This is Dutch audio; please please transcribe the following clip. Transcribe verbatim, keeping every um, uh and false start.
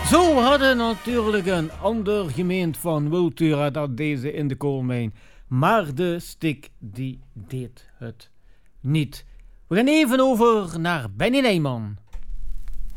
Zo hadden natuurlijk een ander gemeend van Wiltura dat deze in de koolmijn. Maar de stik die deed het niet. We gaan even over naar Benny Nijman.